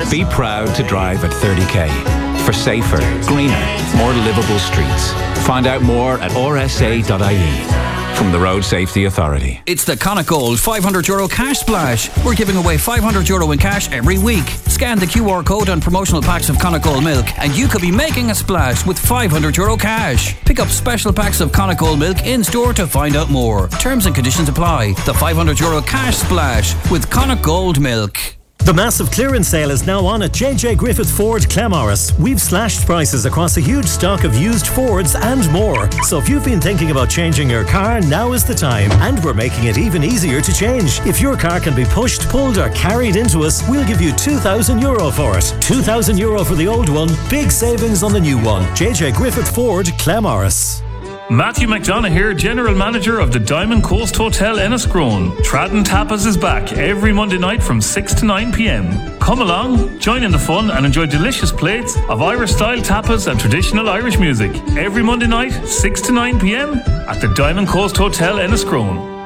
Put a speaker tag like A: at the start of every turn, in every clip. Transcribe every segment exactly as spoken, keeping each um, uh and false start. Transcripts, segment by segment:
A: Be proud to drive at thirty k for safer, greener, more livable streets. Find out more at r s a dot i e. From the Road Safety Authority.
B: It's the Connacht Gold five hundred euro cash splash. We're giving away five hundred euro in cash every week. Scan the Q R code on promotional packs of Connacht Gold milk and you could be making a splash with five hundred euro cash. Pick up special packs of Connacht Gold milk in store to find out more. Terms and conditions apply. The five hundred euro cash splash with Connacht Gold milk.
C: The massive clearance sale is now on at J J Griffith Ford Clamorris. We've slashed prices across a huge stock of used Fords and more. So if you've been thinking about changing your car, now is the time. And we're making it even easier to change. If your car can be pushed, pulled or carried into us, we'll give you two thousand euro for it. two thousand euro for the old one, big savings on the new one. J J Griffith Ford Clamorris.
D: Matthew McDonough here, General Manager of the Diamond Coast Hotel Enniscrone. Tradden Tapas is back every Monday night from six to nine p.m. Come along, join in the fun and enjoy delicious plates of Irish-style tapas and traditional Irish music. Every Monday night, six to nine p.m. at the Diamond Coast Hotel Enniscrone.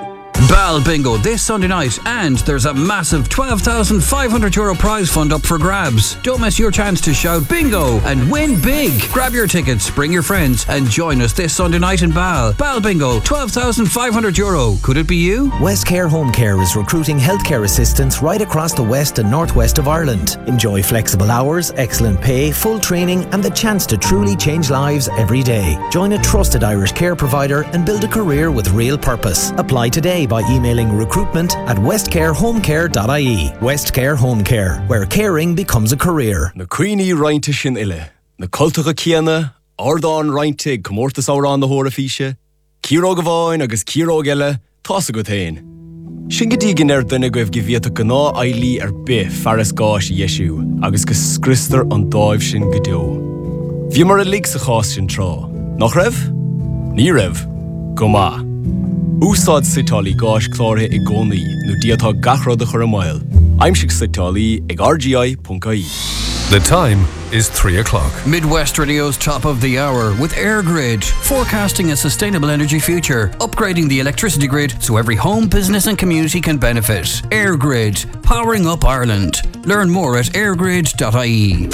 B: Bal Bingo this Sunday night, and there's a massive twelve thousand five hundred euro prize fund up for grabs. Don't miss your chance to shout bingo and win big. Grab your tickets, bring your friends and join us this Sunday night in Bal. Bal Bingo, twelve thousand five hundred euro. Could it be you?
E: Westcare Home Care is recruiting healthcare assistants right across the west and northwest of Ireland. Enjoy flexible hours, excellent pay, full training and the chance to truly change lives every day. Join a trusted Irish care provider and build a career with real purpose. Apply today by emailing recruitment at westcarehomecare dot i e. Westcare Home Care, where caring becomes a career.
F: Na cuioine rointe sin ile, na cultacha cíanna, ardán rointe comórtas árán na hóra físe, círóg bháin agus círóg eile, tása go tain. Sin go dígin ar duine go bh gibhiata go ná ailí ar bith fearras gáis Iesú, agus go scristar an dáibh sin go deo. Bhí mar a lig sa chás sin trá. Nach raibh? Ní raibh. Go maith. Úsáid sitálaí gáis chlártha i gcónaí nó díatá gachrad a chur a mile. Aimsigh sitálaí ag r g i dot i e.
G: The time is three o'clock.
B: Midwest Radio's top of the hour with EirGrid, forecasting a sustainable energy future, upgrading the electricity grid so every home, business and community can benefit. EirGrid, powering up Ireland. Learn more at air grid dot i e.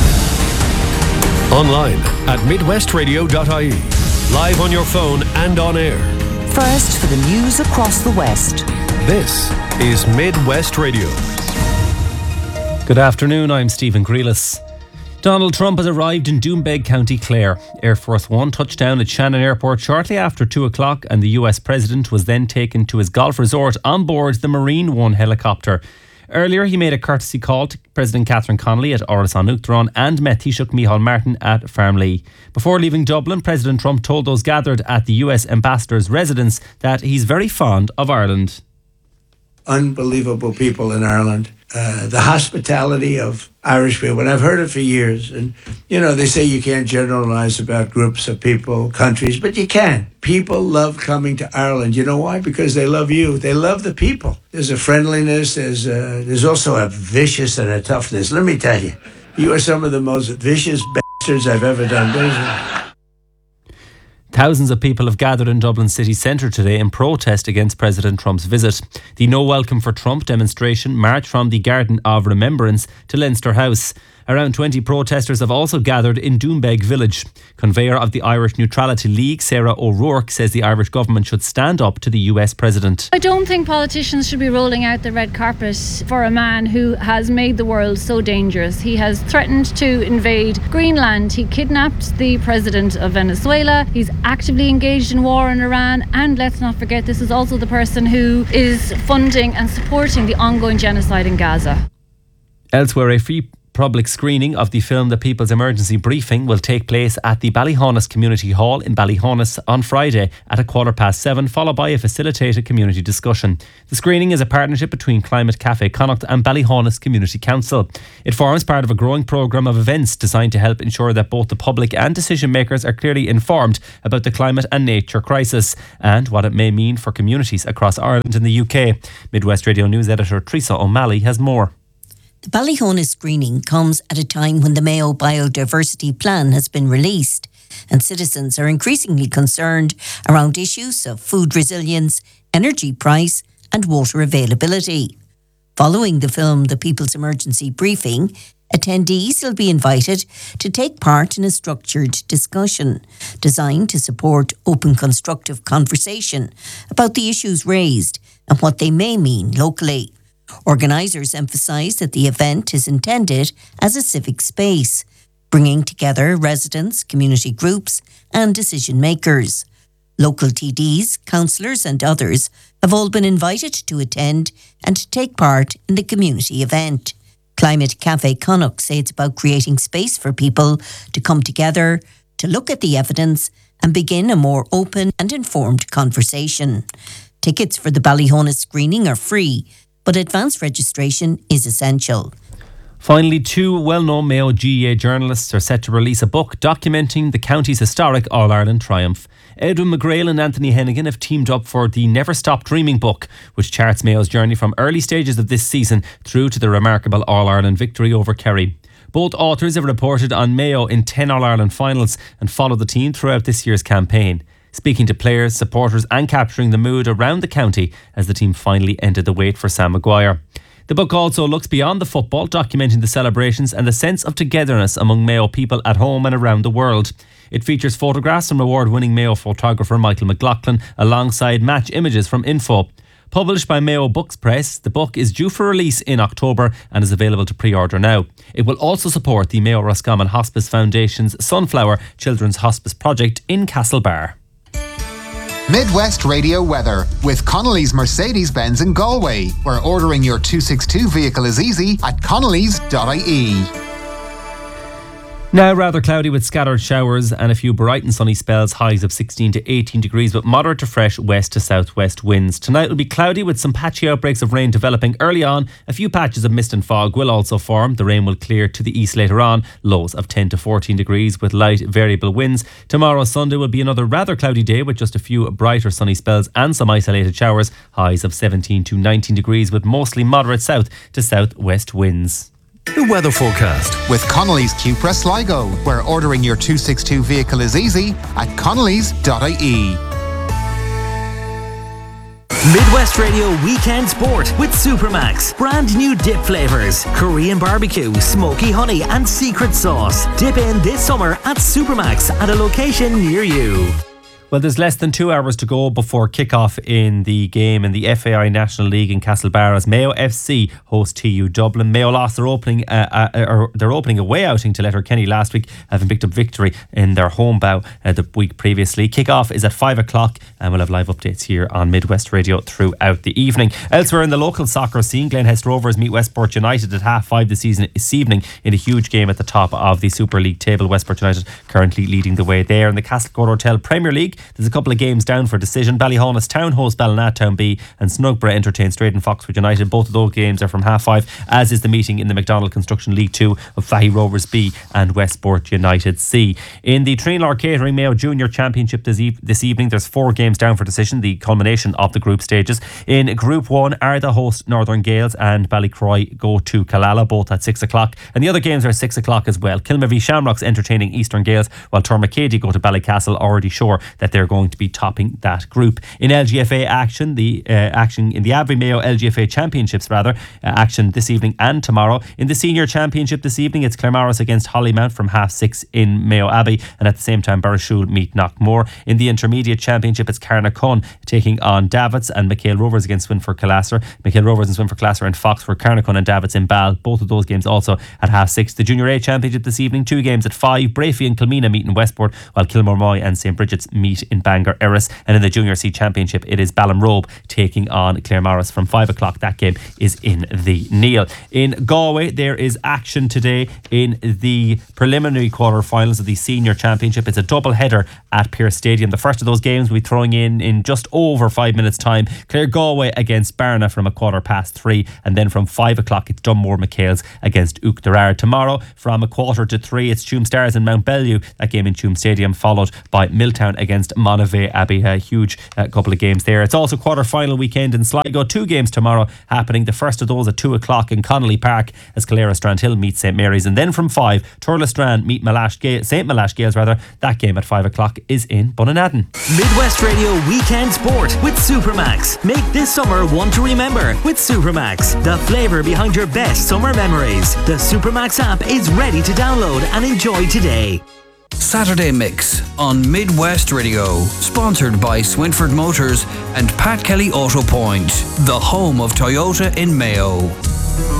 G: Online at midwest radio dot i e. Live on your phone and on air.
H: First for the news across the West.
G: This is Midwest Radio.
I: Good afternoon, I'm Stephen Grealis. Donald Trump has arrived in Doonbeg, County Clare. Air Force One touched down at Shannon Airport shortly after two o'clock and the U S President was then taken to his golf resort on board the Marine One helicopter. Earlier, he made a courtesy call to President Catherine Connolly at Áras an Uachtaráin and met Taoiseach Micheál Martin at Farmlee. Before leaving Dublin, President Trump told those gathered at the U S ambassador's residence that he's very fond of Ireland.
J: Unbelievable people in Ireland. Uh, the hospitality of Irish people, and I've heard it for years. And, you know, they say you can't generalize about groups of people, countries, but you can. People love coming to Ireland. You know why? Because they love you. They love the people. There's a friendliness. There's a, there's also a vicious and a toughness. Let me tell you, you are some of the most vicious bastards I've ever done business.
I: Thousands of people have gathered in Dublin city centre today in protest against President Trump's visit. The No Welcome for Trump demonstration marched from the Garden of Remembrance to Leinster House. Around twenty protesters have also gathered in Doonbeg village. Conveyor of the Irish Neutrality League, Sarah O'Rourke, says the Irish government should stand up to the U S President.
K: I don't think politicians should be rolling out the red carpet for a man who has made the world so dangerous. He has threatened to invade Greenland. He kidnapped the president of Venezuela. He's actively engaged in war in Iran. And let's not forget, this is also the person who is funding and supporting the ongoing genocide in Gaza.
I: Elsewhere, a free public screening of the film The People's Emergency Briefing will take place at the Ballyhonus Community Hall in Ballyhonus on Friday at a quarter past seven, followed by a facilitated community discussion. The screening is a partnership between Climate Cafe Connacht and Ballyhonus Community Council. It forms part of a growing programme of events designed to help ensure that both the public and decision makers are clearly informed about the climate and nature crisis and what it may mean for communities across Ireland and the U K. Midwest Radio News editor Teresa O'Malley has more.
L: The Ballyhonus screening comes at a time when the Mayo Biodiversity Plan has been released and citizens are increasingly concerned around issues of food resilience, energy price and water availability. Following the film The People's Emergency Briefing, Attendees will be invited to take part in a structured discussion designed to support open, constructive conversation about the issues raised and what they may mean locally. Organisers emphasise that the event is intended as a civic space, bringing together residents, community groups and decision makers. Local T Ds, councillors and others have all been invited to attend and to take part in the community event. Climate Cafe Connacht say it's about creating space for people to come together, to look at the evidence and begin a more open and informed conversation. Tickets for the Ballyhonus screening are free, but advance registration is essential.
I: Finally, two well-known Mayo G A A journalists are set to release a book documenting the county's historic All-Ireland triumph. Edwin McGrail and Anthony Hennigan have teamed up for the Never Stop Dreaming book, which charts Mayo's journey from early stages of this season through to the remarkable All-Ireland victory over Kerry. Both authors have reported on Mayo in ten All-Ireland finals and followed the team throughout this year's campaign, speaking to players, supporters and capturing the mood around the county as the team finally ended the wait for Sam Maguire. The book also looks beyond the football, documenting the celebrations and the sense of togetherness among Mayo people at home and around the world. It features photographs from award-winning Mayo photographer Michael McLaughlin alongside match images from Info. Published by Mayo Books Press, the book is due for release in October and is available to pre-order now. It will also support the Mayo Roscommon Hospice Foundation's Sunflower Children's Hospice project in Castlebar.
M: Midwest Radio weather with Connolly's Mercedes-Benz in Galway, where ordering your two sixty-two vehicle is easy at connellys dot I E.
I: Now rather cloudy with scattered showers and a few bright and sunny spells, highs of sixteen to eighteen degrees with moderate to fresh west to southwest winds. Tonight will be cloudy with some patchy outbreaks of rain developing early on. A few patches of mist and fog will also form. The rain will clear to the east later on. Lows of ten to fourteen degrees with light variable winds. Tomorrow Sunday will be another rather cloudy day with just a few brighter sunny spells and some isolated showers. Highs of seventeen to nineteen degrees with mostly moderate south to southwest winds.
G: The weather forecast
M: with Connolly's Cupra Sligo, where ordering your two sixty-two vehicle is easy at connellys dot I E.
N: Midwest Radio Weekend Sport with Supermax. Brand new dip flavours, Korean barbecue, smoky honey and secret sauce. Dip in this summer at Supermax at a location near you.
I: Well, there's less than two hours to go before kick-off in the game in the F A I National League in Castlebar as Mayo F C host T U Dublin. Mayo lost their opening uh, uh, or their opening away outing to Letterkenny last week, having picked up victory in their home bow uh, the week previously. Kick-off is at five o'clock and we'll have live updates here on Midwest Radio throughout the evening. Elsewhere in the local soccer scene, Glenhest Rovers meet Westport United at half five this, season, this evening in a huge game at the top of the Super League table. Westport United currently leading the way there. In the Castlecourt Hotel Premier League, there's a couple of games down for decision. Ballyhonus Town host Ballinatown B and Snugborough entertain Straight and Foxford United. Both of those games are from half five, as is the meeting in the McDonald Construction League two of Fahy Rovers B and Westport United C. In the Trinlar Catering Mayo Junior Championship this, e- this evening, there's four games down for decision, the culmination of the group stages. In Group one, Arda host Northern Gales and Ballycroy go to Killala, both at six o'clock. And the other games are six o'clock as well. Kilmavie Shamrocks entertaining Eastern Gales, while Tormacady go to Ballycastle, already sure that they're going to be topping that group. In L G F A action, the uh, action in the Abbey Mayo L G F A Championships rather, uh, action this evening and tomorrow. In the Senior Championship this evening, it's Claremorris against Hollymount from half six in Mayo Abbey, and at the same time Barrashul meet Knockmore. In the Intermediate Championship, it's Carnacon taking on Davits, and McHale Rovers against Swinford Classor. McHale Rovers and Swinford Classor and Foxford, Carnacon and Davits in Ball. Both of those games also at half six. The Junior A Championship this evening, two games at five. Brafey and Kilmina meet in Westport, while Kilmore Moy and Saint Bridget's meet in Bangor Erris. And in the Junior C Championship, it is Ballinrobe taking on Claremorris from five o'clock. That game is in the Neil. In Galway, there is action today in the preliminary quarter-finals of the Senior Championship. It's a double header at Pearse Stadium. The first of those games will be throwing in in just over five minutes' time. Clare Galway against Barna from a quarter past three, and then from five o'clock it's Dunmore McHale's against Uachtarard. Tomorrow from a quarter to three it's Tuam Stars and Mount Bellew. That game in Tuam Stadium, followed by Milltown against against Monivea Abbey. A huge uh, couple of games there. It's also quarter-final weekend in Sligo. Two games tomorrow happening. The first of those at two o'clock in Connolly Park as Calera Strandhill meets St Mary's. And then from five, Turla Strand meet Malash Gale, St Malash Gales rather. That game at five o'clock is in Bunnanadden.
N: Midwest Radio Weekend Sport with Supermax. Make this summer one to remember with Supermax. The flavour behind your best summer memories. The Supermax app is ready to download and enjoy today.
B: Saturday Mix on Midwest Radio, sponsored by Swinford Motors and Pat Kelly Auto Point, the home of Toyota in Mayo.